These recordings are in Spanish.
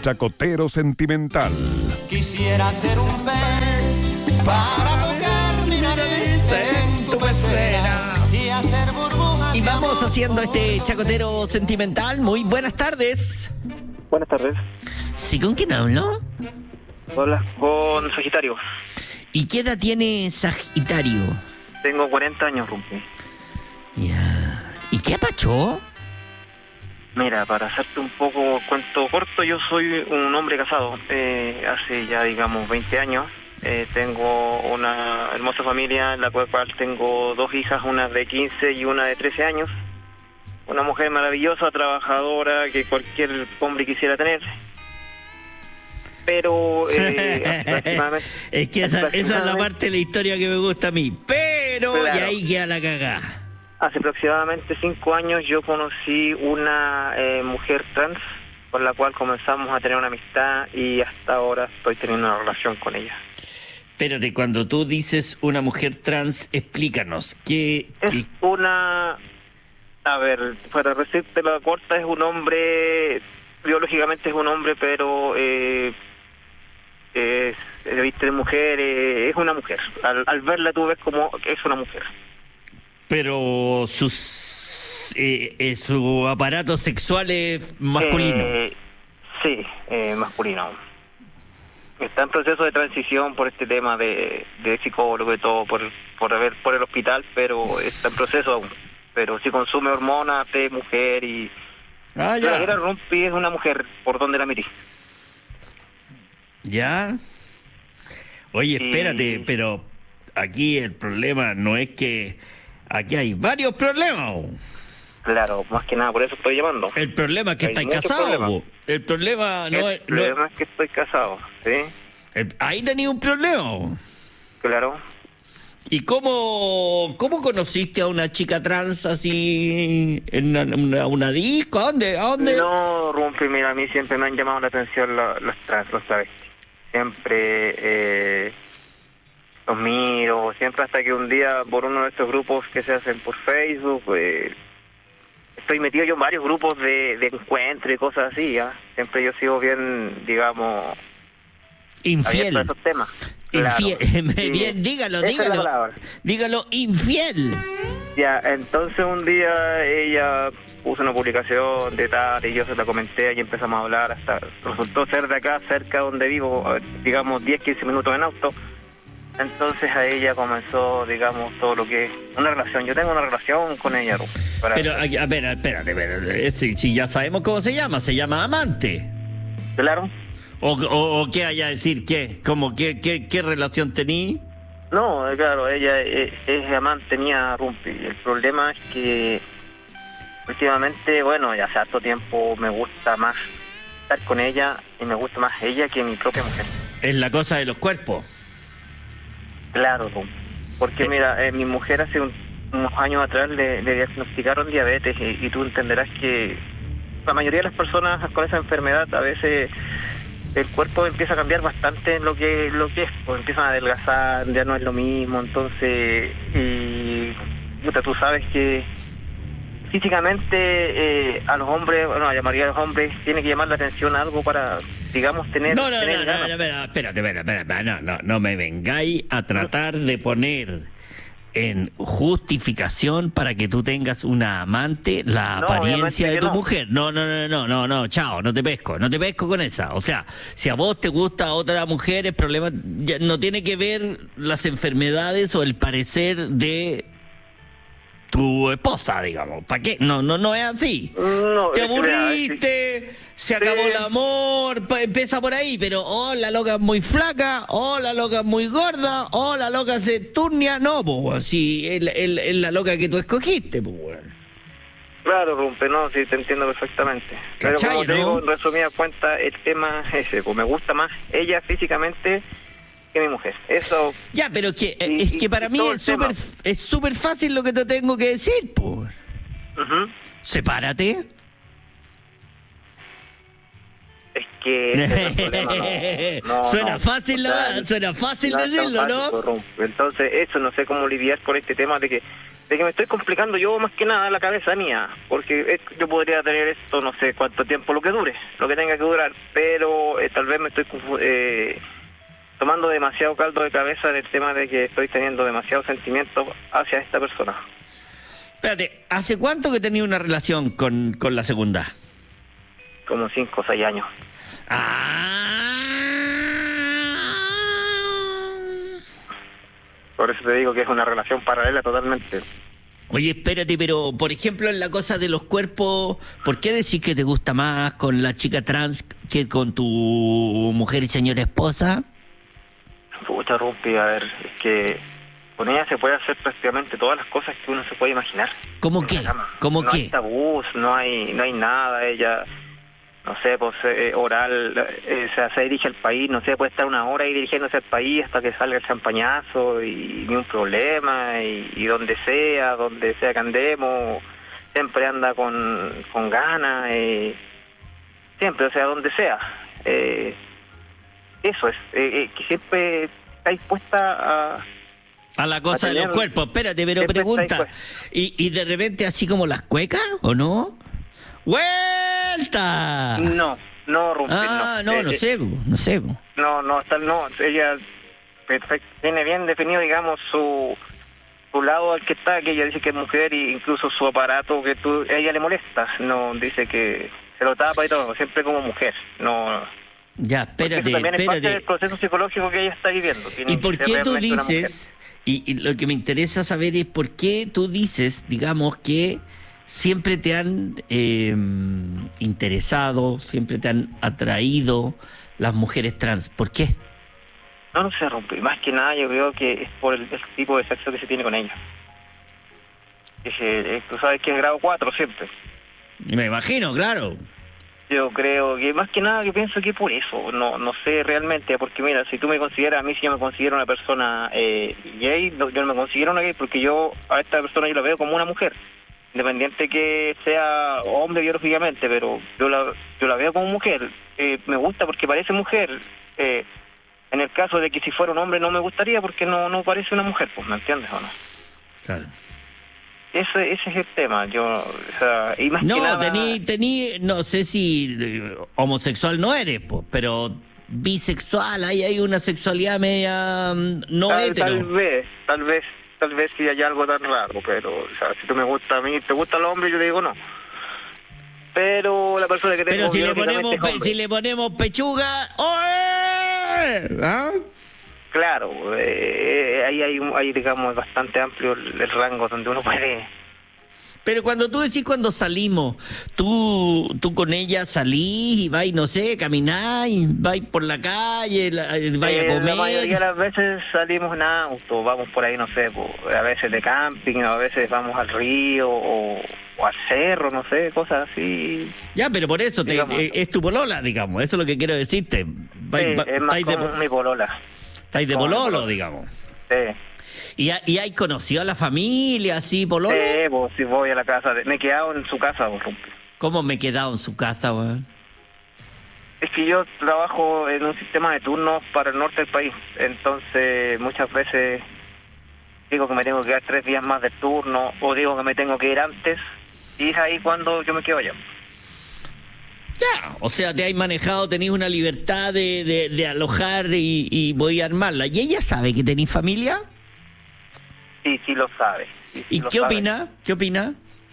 chacotero sentimental. Quisiera ser un pez para tocar mi nariz en tu pecera y hacer burbujas. Y vamos haciendo este chacotero sentimental. Muy buenas tardes. Buenas tardes. ¿Sí, con quién hablo? Hola, con Sagitario. ¿Y qué edad tiene Sagitario? Tengo 40 años, Rumpi. Ya. ¿Y qué apachó? Mira, para hacerte un poco cuento corto, yo soy un hombre casado. Hace ya, digamos, 20 años. Tengo una hermosa familia en la cual tengo 2 hijas, una de 15 y una de 13 años. Una mujer maravillosa, trabajadora, que cualquier hombre quisiera tener. Pero es que esa es la parte de la historia que me gusta a mí. Pero claro, y ahí queda la cagada. Hace aproximadamente 5 años yo conocí una mujer trans con la cual comenzamos a tener una amistad y hasta ahora estoy teniendo una relación con ella. Espérate, cuando tú dices una mujer trans, explícanos. ¿Qué? Es una... A ver, para decirte la corta, es un hombre... Biológicamente es un hombre, pero... viste de mujer, es una mujer. Al verla tú ves como es una mujer. Pero su aparato sexual es masculino. Sí, masculino. Está en proceso de transición por este tema de psicólogo y todo, por el hospital, pero está en proceso aún. Pero sí consume hormonas de mujer y... ya. La Rumpi es una mujer, por donde la miré. ¿Ya? Oye, espérate, pero aquí el problema no es que... Aquí hay varios problemas. Claro, más que nada, por eso estoy llamando. El problema es que estáis casados. El problema no es... El problema es que estoy casado, ¿sí? Ahí tenía un problema. Claro. ¿Y cómo conociste a una chica trans así en una disco? ¿A dónde? No, Rumpi, mira, a mí siempre me han llamado la atención los trans, los travestis. Siempre los miro, siempre hasta que un día por uno de estos grupos que se hacen por Facebook, estoy metido yo en varios grupos de encuentro y cosas así, ¿ya? Siempre yo sigo bien, digamos... Infiel. A esos temas. Infiel. Claro. Sí. Bien, dígalo. Dígalo, infiel. Ya, entonces un día ella puso una publicación de tal y yo se la comenté y empezamos a hablar, hasta resultó ser de acá, cerca donde vivo, digamos 10-15 minutos en auto. Entonces a ella comenzó, digamos, todo lo que es una relación. Yo tengo una relación con ella, Pero, a ver, espérate. Si ya sabemos cómo se llama amante. Claro. ¿O qué haya a decir? ¿Qué? ¿Cómo? ¿Qué relación tení? No, claro, ella es amante mía, Rumpi. El problema es que últimamente, bueno, ya hace harto tiempo me gusta más estar con ella y me gusta más ella que mi propia mujer. Es la cosa de los cuerpos. Claro, porque mira, mi mujer hace unos años atrás le diagnosticaron diabetes y tú entenderás que la mayoría de las personas con esa enfermedad a veces el cuerpo empieza a cambiar bastante en lo que es, pues empiezan a adelgazar, ya no es lo mismo, entonces, tú sabes que físicamente a los hombres, bueno, a la mayoría de los hombres tiene que llamar la atención algo para, digamos, tener... No, espérate, no me vengáis a tratar de poner en justificación para que tú tengas una amante la apariencia de tu mujer. No, chao, no te pesco con esa. O sea, si a vos te gusta otra mujer, el problema ya no tiene que ver las enfermedades o el parecer de tu esposa, digamos. ¿Para qué? No es así. No, te aburriste, se acabó el amor, empieza por ahí, pero la loca es muy flaca, la loca es muy gorda, la loca se turnia, no, pues, si es la loca que tú escogiste, pues, bueno. Claro, Rumpe, no, sí, te entiendo perfectamente. Pero como te digo, en resumida cuenta, el tema es ese, pues me gusta más ella físicamente que mi mujer. Eso. Ya, pero es que para mí es súper fácil lo que te tengo que decir, pues. Sepárate. Es que ese es el problema, suena fácil, suena fácil decirlo, ¿no? Entonces eso, no sé cómo lidiar con este tema de que de que me estoy complicando yo más que nada la cabeza mía, porque yo podría tener esto no sé cuánto tiempo, lo que dure, lo que tenga que durar, pero tal vez me estoy tomando demasiado caldo de cabeza del tema de que estoy teniendo demasiados sentimientos hacia esta persona. Espérate, ¿hace cuánto que tenías una relación con la segunda? Como 5 o 6 años. Por eso te digo que es una relación paralela totalmente. Oye, espérate, pero por ejemplo en la cosa de los cuerpos, ¿por qué decís que te gusta más con la chica trans que con tu mujer y señora esposa? Pucha, Rumpi, a ver, es que con ella se puede hacer prácticamente todas las cosas que uno se puede imaginar. ¿Cómo qué? ¿Cómo qué? No hay tabús, no hay nada, ella... No sé, pues oral, se dirige al país, no sé, puede estar una hora ahí dirigiéndose al país hasta que salga el champañazo y ni un problema, y donde sea que andemos, siempre anda con ganas, siempre, o sea, donde sea. Eso es, que siempre está dispuesta a la cosa de los cuerpos. Espérate, pero pregunta, ¿y de repente así como las cuecas, o no? ¡Vuelta! No, Rumpi, no. No sé. No, ella tiene bien definido, digamos, su lado al que está, que ella dice que es mujer, e incluso su aparato que a ella le molesta, no, dice que se lo tapa y todo, siempre como mujer, no... Ya, espérate. También es parte del proceso psicológico que ella está viviendo. ¿Y por qué tú dices, y lo que me interesa saber es por qué tú dices, digamos, que siempre te han interesado, siempre te han atraído las mujeres trans? ¿Por qué? No sé, Rumpi. Más que nada yo creo que es por el tipo de sexo que se tiene con ella. Tú sabes que es grado 4 siempre. Me imagino, claro. Yo creo que más que nada yo pienso que por eso, no sé realmente, porque mira, si tú me consideras, a mí si yo me considero una persona gay, yo no me considero una gay porque yo a esta persona yo la veo como una mujer, independiente que sea hombre biológicamente, pero yo la veo como mujer, me gusta porque parece mujer, en el caso de que si fuera un hombre no me gustaría porque no parece una mujer, pues, ¿me entiendes o no? Claro. Ese es el tema, y más que nada... no sé si homosexual no eres, pues, pero bisexual, hay una sexualidad media hetero. Tal vez sí hay algo tan raro, pero si tú me gusta a mí, te gusta el hombre, yo te digo no. Pero la persona que tengo... Pero si le ponemos pechuga... ¡Oye! ¿Ah? Claro, ahí hay digamos bastante amplio el rango donde uno puede... Pero cuando tú decís cuando salimos, tú con ella salís y vais, no sé, camináis, vais por la calle, vais a comer... La mayoría de las veces salimos en auto, vamos por ahí, no sé, a veces de camping, a veces vamos al río o al cerro, no sé, cosas así. Ya, pero por eso es tu polola, digamos, eso es lo que quiero decirte. Es más como mi polola. Estáis de pololo, digamos. Sí. ¿Y hay conocido a la familia, así, pololo? Pues si voy a la casa, me he quedado en su casa, Rumpi. ¿Cómo me he quedado en su casa, weón? Es que yo trabajo en un sistema de turnos para el norte del país, entonces muchas veces digo que me tengo que quedar 3 días más de turno, o digo que me tengo que ir antes, y es ahí cuando yo me quedo allá. Ya, o sea, te has manejado, tenés una libertad de alojar y voy a armarla. ¿Y ella sabe que tenés familia? Sí lo sabe. ¿Y qué opina? ¿Qué opina?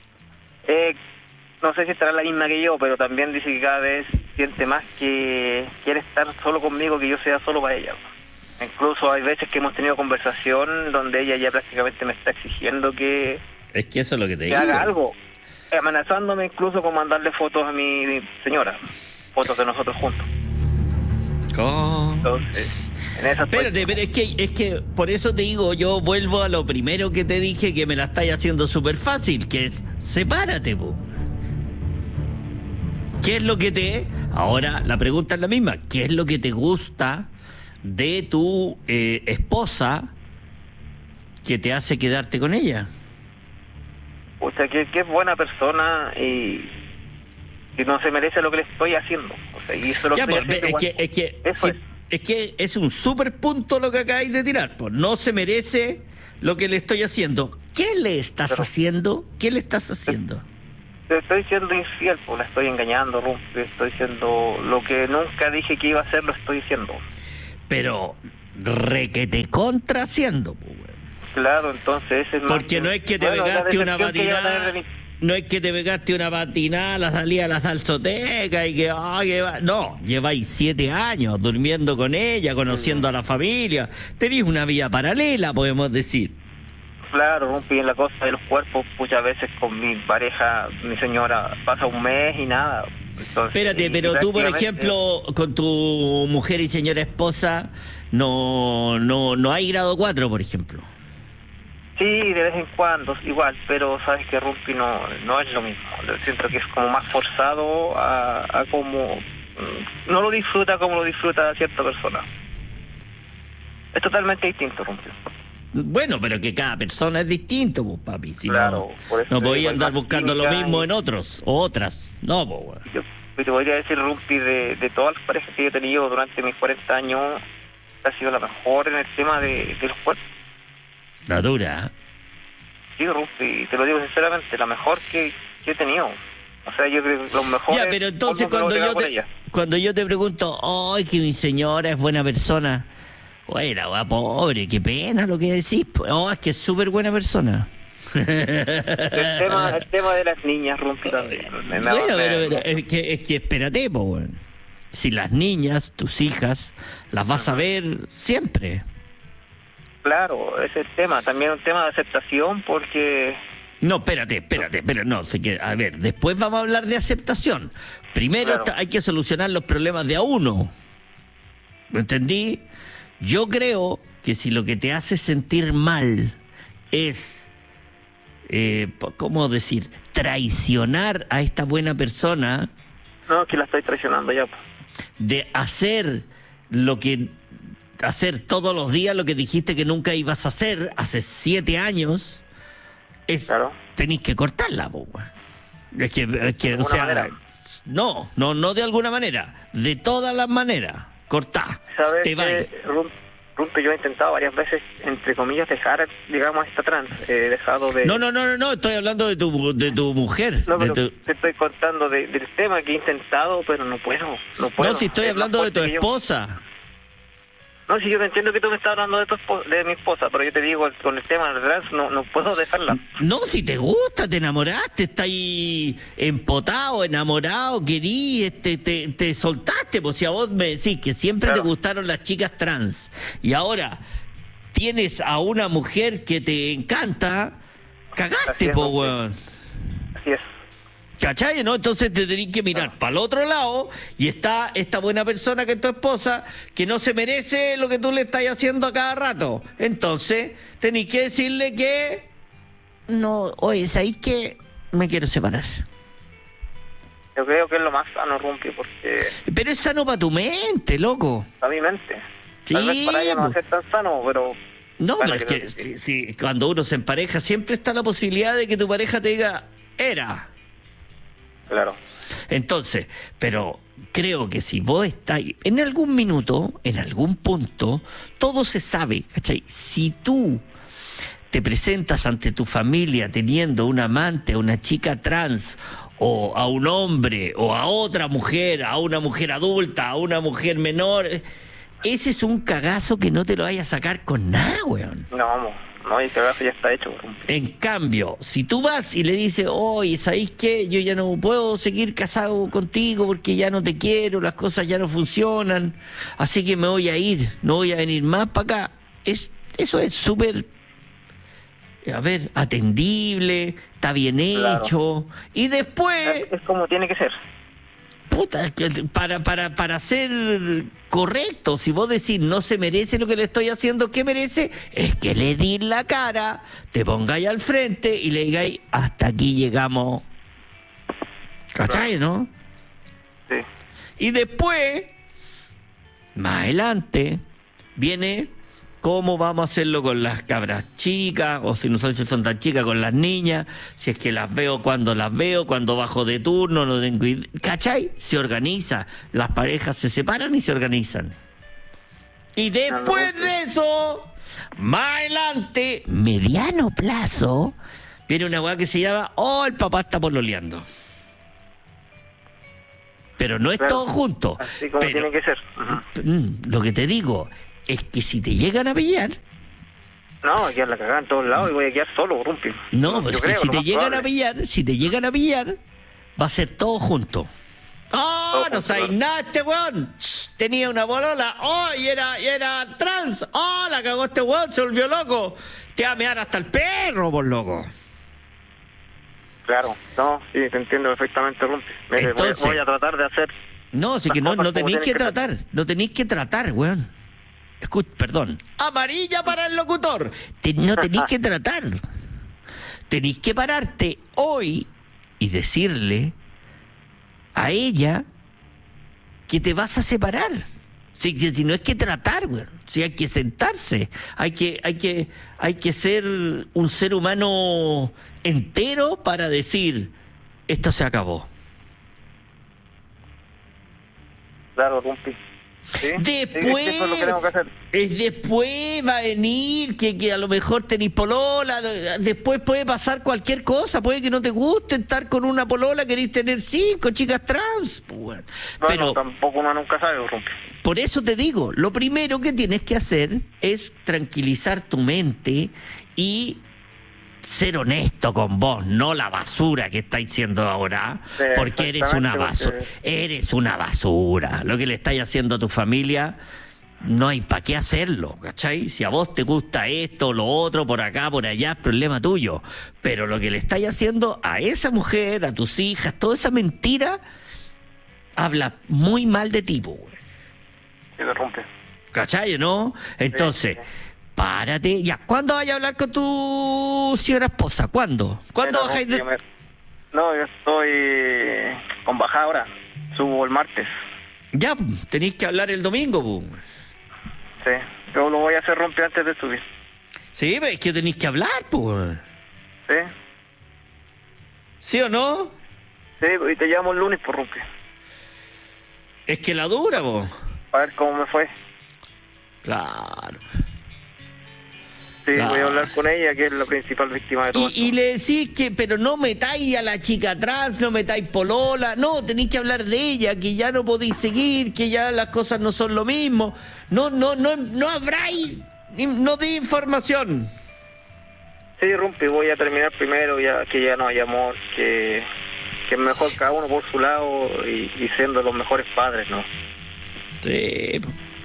No sé si estará la misma que yo, pero también dice que cada vez siente más que quiere estar solo conmigo, que yo sea solo para ella. Incluso hay veces que hemos tenido conversación donde ella ya prácticamente me está exigiendo que... Es que eso es lo que te digo. haga algo. Amenazándome incluso con mandarle fotos a mi señora, fotos de nosotros juntos. ¿Cómo? Entonces, en esa... Espérate, pero es que por eso te digo, yo vuelvo a lo primero que te dije, que me la estáis haciendo súper fácil, que es sepárate, po. ¿Qué es lo que ahora la pregunta es la misma, ¿qué es lo que te gusta de tu esposa que te hace quedarte con ella? Usted que es buena persona y no se merece lo que le estoy haciendo. O sea, y eso lo estoy haciendo. Es que es un súper punto lo que acabáis de tirar. Pues no se merece lo que le estoy haciendo. ¿Qué le estás haciendo? ¿Qué le estás haciendo? Te estoy siendo infiel, pues la estoy engañando, Rumpi. Estoy diciendo lo que nunca dije que iba a hacer, lo estoy diciendo. Pero requete contra haciendo, pues, weón. Claro, entonces ese es más. Porque no es que te pegaste una patinada. No es que te pegaste una patinada a la salida de la salsoteca y que, no, lleváis 7 años durmiendo con ella, conociendo a la familia. Tenéis una vida paralela, podemos decir. Claro, Rumpi, en la cosa de los cuerpos, muchas veces con mi pareja, mi señora, pasa un mes y nada. Entonces, espérate, pero tú, por ejemplo, con tu mujer y señora esposa, no hay grado 4, por ejemplo. Sí, de vez en cuando, igual, pero sabes que Rumpi no es lo mismo. Siento que es como más forzado a como... No lo disfruta como lo disfruta cierta persona. Es totalmente distinto, Rumpi. Bueno, pero que cada persona es distinto, pues, papi. Si claro, no podía andar buscando lo mismo en otros o otras. No, pues, yo te podría decir, Rumpi, de todas las parejas que yo he tenido durante mis 40 años, ha sido la mejor en el tema de los cuerpos. La dura. Sí, Rumpi, te lo digo sinceramente, la mejor que he tenido. O sea, yo creo que los mejores... Ya, pero entonces cuando yo te pregunto, ¡ay, que mi señora es buena persona! Oye, la weá pobre, qué pena lo que decís. Oh, es que es súper buena persona. El tema de las niñas, Rumpi, también. Pero es que espérate, po, weón. Si las niñas, tus hijas, las vas a ver siempre. Claro, ese es el tema. También un tema de aceptación, porque... No, espérate, no, a ver, después vamos a hablar de aceptación. Primero hay que solucionar los problemas de a uno. ¿Me entendí? Yo creo que si lo que te hace sentir mal es, ¿cómo decir? Traicionar a esta buena persona. No, que la estoy traicionando ya. De hacer todos los días lo que dijiste que nunca ibas a hacer hace 7 años, tenés que cortarla, po. Es que o sea, manera. No de alguna manera, de todas las maneras. Cortá, te vayas. Rumpi, yo he intentado varias veces, entre comillas, dejar, digamos, esta trans. He dejado de... No, estoy hablando de tu mujer. No, pero te estoy contando del tema que he intentado, pero no puedo. No, si estoy hablando de tu esposa. No, si yo te entiendo que tú me estás hablando de mi esposa, pero yo te digo, con el tema del trans, no puedo dejarla. No, si te gusta, te enamoraste, estás ahí empotado, enamorado, querí, te soltaste, pues si a vos me decís que siempre te gustaron las chicas trans, y ahora tienes a una mujer que te encanta, cagaste, po, weón. Así es. ¿Cachai? ¿No? Entonces te tenés que mirar para el otro lado y está esta buena persona que es tu esposa que no se merece lo que tú le estás haciendo a cada rato. Entonces tenés que decirle que no, oye, ¿sabéis que me quiero separar? Yo creo que es lo más sano, Rumpi, porque... Pero es sano para tu mente, loco. Para mi mente. Sí, tal vez para ella no va a ser tan sano, pero... No, pero es que sí, cuando uno se empareja siempre está la posibilidad de que tu pareja te diga, era... Claro. Entonces, pero creo que si vos estás en algún minuto, en algún punto, todo se sabe, ¿cachai? Si tú te presentas ante tu familia teniendo un amante, a una chica trans, o a un hombre, o a otra mujer, a una mujer adulta, a una mujer menor, ese es un cagazo que no te lo vayas a sacar con nada, weón. No, ese cagazo ya está hecho. En cambio, si tú vas y le dices, oye, ¿sabéis qué? Yo ya no puedo seguir casado contigo porque ya no te quiero, las cosas ya no funcionan, así que me voy a ir, no voy a venir más para acá. Eso es súper, atendible, está bien hecho, y después... Es como tiene que ser. Puta, para ser correcto, si vos decís no se merece lo que le estoy haciendo, ¿qué merece? Es que le di la cara, te pongáis al frente y le digáis, hasta aquí llegamos. ¿Cachai, no? Sí. Y después, más adelante, viene cómo vamos a hacerlo con las cabras chicas, o si no son tan chicas, con las niñas, si es que las veo, cuando bajo de turno, no tengo idea. ¿Cachai? Se organiza, las parejas se separan y se organizan. Y después de eso, Más adelante, mediano plazo, viene una weá que se llama, el papá está pololeando. Pero no es todo junto. Así como tiene que ser. Lo que te digo es que si te llegan a pillar... No, voy a quedar la cagada en todos lados y voy a quedar solo, Rumpi. No, pues que si te llegan a pillar, va a ser todo junto. No sabes nada este weón. Tenía una bolola. Y era trans. La cagó este weón, se volvió loco. Te va a mear hasta el perro, por loco. Claro, no, sí, te entiendo perfectamente, Rumpi. Entonces, voy a tratar de hacer... No, sí que no tenéis que tratar. No tenéis que tratar, weón. Perdón. Amarilla para el locutor. No tenéis que tratar. Tenéis que pararte hoy y decirle a ella que te vas a separar. Si no es que tratar, güey. Si hay que sentarse. Hay que ser un ser humano entero para decir esto se acabó. Claro, Rumpi. ¿Sí? Después, eso es lo que tengo que hacer. Después va a venir que a lo mejor tenés polola, después puede pasar cualquier cosa, puede que no te guste estar con una polola, querés tener 5 chicas trans. Bueno, pero tampoco uno nunca sabe, Rumpi. Por eso te digo, lo primero que tienes que hacer es tranquilizar tu mente y ser honesto con vos, no la basura que estáis siendo ahora, porque eres una basura. Eres una basura. Lo que le estáis haciendo a tu familia, no hay para qué hacerlo, ¿cachai? Si a vos te gusta esto, lo otro, por acá, por allá, es problema tuyo. Pero lo que le estáis haciendo a esa mujer, a tus hijas, toda esa mentira, habla muy mal de ti, güey. Se me rompe. ¿Cachai, no? Entonces... Sí. Párate. Ya, ¿cuándo vayas a hablar con tu señora esposa? ¿Cuándo? ¿Cuándo bajáis de...? No, yo estoy con bajada ahora. Subo el martes. Ya, tenéis que hablar el domingo, pues. Sí, yo lo voy a hacer, Rumpi, antes de subir. Sí, pero es que tenéis que hablar, pues. Sí. ¿Sí o no? Sí, y te llamo el lunes, por Rumpi. Es que la dura, pues. A ver cómo me fue. Claro. Sí, voy a hablar con ella, que es la principal víctima de todo esto. Y le decís que, pero no metáis a la chica atrás, no metáis polola, no, tenéis que hablar de ella, que ya no podéis seguir, que ya las cosas no son lo mismo. No habráis, no de información. Sí, Rumpi, voy a terminar primero, ya que ya no hay amor, que es mejor cada uno por su lado y siendo los mejores padres, ¿no? Sí.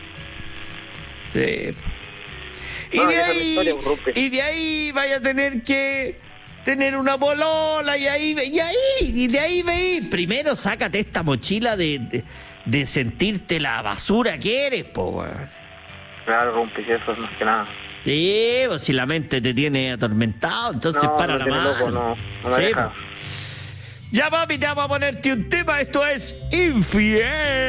Sí. No, y de ahí vaya a tener que tener una polola y de ahí veis. Primero sácate esta mochila de sentirte la basura que eres, po, weón. Claro, Rumpi, eso es más que nada. Sí, pues si la mente te tiene atormentado, entonces para la mano. Loco, no me sí, deja. Ya, papi, te vamos a ponerte un tema, esto es Infiel.